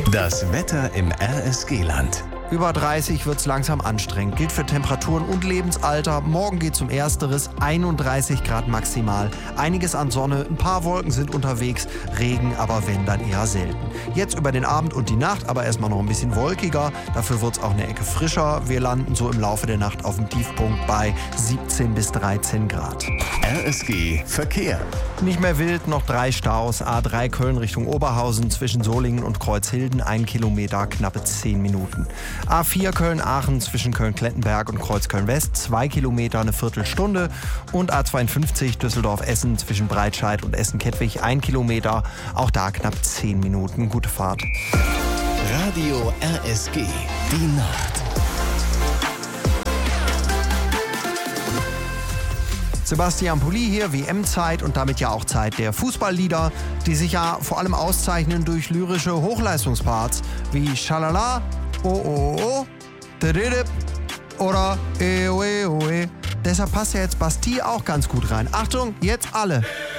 Das Wetter im RSG-Land. Über 30 wird's langsam anstrengend. Gilt für Temperaturen und Lebensalter. Morgen geht's um Ersteres, 31 Grad maximal. Einiges an Sonne, ein paar Wolken sind unterwegs. Regen aber wenn, dann eher selten. Jetzt über den Abend und die Nacht aber erstmal noch ein bisschen wolkiger. Dafür wird's auch eine Ecke frischer. Wir landen so im Laufe der Nacht auf dem Tiefpunkt bei 17 bis 13 Grad. RSG Verkehr. Nicht mehr wild, noch 3 Staus. A3 Köln Richtung Oberhausen zwischen Solingen und Kreuzhilden, 1 Kilometer, knappe 10 Minuten. A4 Köln-Aachen zwischen Köln-Klettenberg und Kreuzköln-West, 2 Kilometer, eine Viertelstunde. Und A52 Düsseldorf-Essen zwischen Breitscheid und Essen-Kettwig, 1 Kilometer, auch da knapp 10 Minuten. Gute Fahrt. Radio RSG, die Nacht. Sebastian Pulli hier, WM-Zeit und damit ja auch Zeit der Fußballlieder, die sich ja vor allem auszeichnen durch lyrische Hochleistungsparts wie Schalala, Oh oh oh, Dididip oder Eoe Oe. Deshalb passt ja jetzt Bastille auch ganz gut rein. Achtung, jetzt alle.